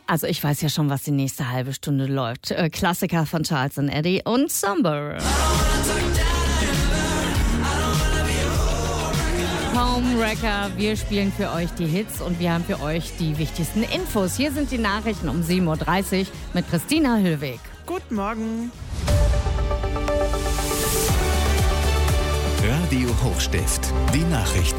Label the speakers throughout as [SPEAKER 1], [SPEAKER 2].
[SPEAKER 1] Also ich weiß ja schon, was die nächste halbe Stunde läuft. Klassiker von Charles and Eddie und Somber. Homewrecker, wir spielen für euch die Hits und wir haben für euch die wichtigsten Infos. Hier sind die Nachrichten um 7.30 Uhr mit Christina Hüllweg.
[SPEAKER 2] Guten Morgen.
[SPEAKER 3] Radio Hochstift, die Nachrichten.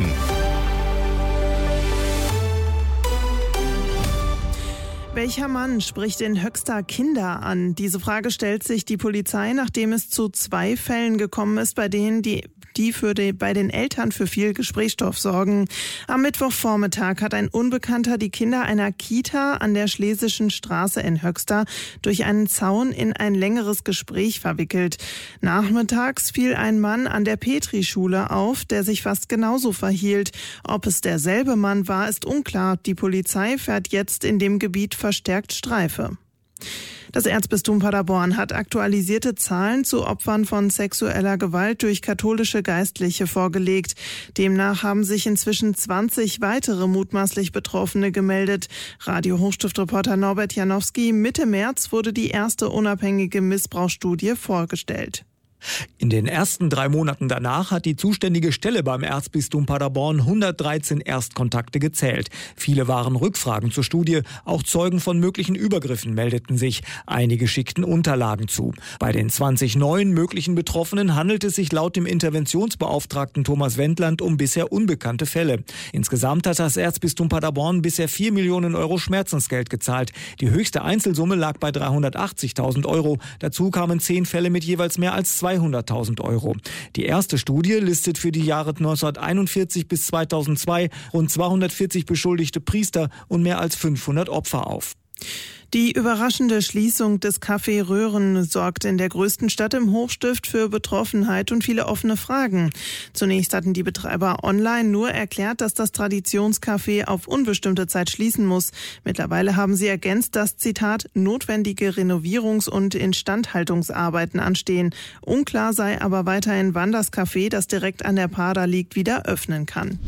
[SPEAKER 2] Welcher Mann spricht in Höxter Kinder an? Diese Frage stellt sich die Polizei, nachdem es zu 2 Fällen gekommen ist, bei denen bei den Eltern für viel Gesprächsstoff sorgen. Am Mittwochvormittag hat ein Unbekannter die Kinder einer Kita an der Schlesischen Straße in Höxter durch einen Zaun in ein längeres Gespräch verwickelt. Nachmittags fiel ein Mann an der Petri-Schule auf, der sich fast genauso verhielt. Ob es derselbe Mann war, ist unklar. Die Polizei fährt jetzt in dem Gebiet verstärkt Streife. Das Erzbistum Paderborn hat aktualisierte Zahlen zu Opfern von sexueller Gewalt durch katholische Geistliche vorgelegt. Demnach haben sich inzwischen 20 weitere mutmaßlich Betroffene gemeldet. Radio Hochstift-Reporter Norbert Janowski: Mitte März wurde die erste unabhängige Missbrauchsstudie vorgestellt.
[SPEAKER 4] In den ersten 3 Monaten danach hat die zuständige Stelle beim Erzbistum Paderborn 113 Erstkontakte gezählt. Viele waren Rückfragen zur Studie, auch Zeugen von möglichen Übergriffen meldeten sich. Einige schickten Unterlagen zu. Bei den 20 neuen möglichen Betroffenen handelt es sich laut dem Interventionsbeauftragten Thomas Wendland um bisher unbekannte Fälle. Insgesamt hat das Erzbistum Paderborn bisher 4 Millionen Euro Schmerzensgeld gezahlt. Die höchste Einzelsumme lag bei 380.000 Euro. Dazu kamen 10 Fälle mit jeweils mehr als 200.000 Euro. Die erste Studie listet für die Jahre 1941 bis 2002 rund 240 beschuldigte Priester und mehr als 500 Opfer auf.
[SPEAKER 2] Die überraschende Schließung des Café Röhren sorgt in der größten Stadt im Hochstift für Betroffenheit und viele offene Fragen. Zunächst hatten die Betreiber online nur erklärt, dass das Traditionscafé auf unbestimmte Zeit schließen muss. Mittlerweile haben sie ergänzt, dass, Zitat, notwendige Renovierungs- und Instandhaltungsarbeiten anstehen. Unklar sei aber weiterhin, wann das Café, das direkt an der Pader liegt, wieder öffnen kann.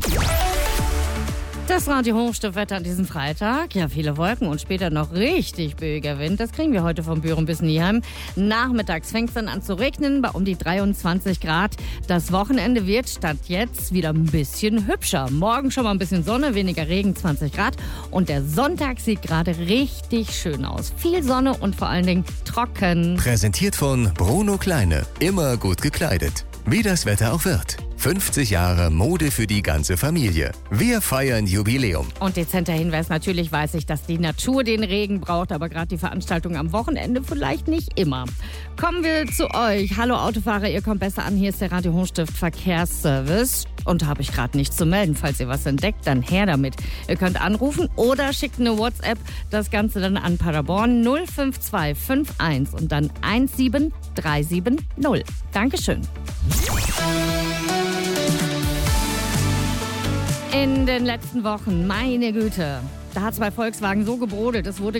[SPEAKER 1] Das Radio Hochstift-Wetter an diesem Freitag. Ja, viele Wolken und später noch richtig böiger Wind. Das kriegen wir heute von Büren bis Nieheim. Nachmittags fängt es dann an zu regnen bei um die 23 Grad. Das Wochenende wird statt jetzt wieder ein bisschen hübscher. Morgen schon mal ein bisschen Sonne, weniger Regen, 20 Grad. Und der Sonntag sieht gerade richtig schön aus. Viel Sonne und vor allen Dingen trocken.
[SPEAKER 3] Präsentiert von Bruno Kleine. Immer gut gekleidet. Wie das Wetter auch wird. 50 Jahre Mode für die ganze Familie. Wir feiern Jubiläum.
[SPEAKER 1] Und dezenter Hinweis, natürlich weiß ich, dass die Natur den Regen braucht, aber gerade die Veranstaltung am Wochenende vielleicht nicht immer. Kommen wir zu euch. Hallo Autofahrer, ihr kommt besser an. Hier ist der Radio Hochstift Verkehrsservice. Und habe ich gerade nichts zu melden. Falls ihr was entdeckt, dann her damit. Ihr könnt anrufen oder schickt eine WhatsApp. Das Ganze dann an Paderborn 05251 und dann 17370. Dankeschön. In den letzten Wochen, meine Güte, da hat es bei Volkswagen so gebrodelt, es wurde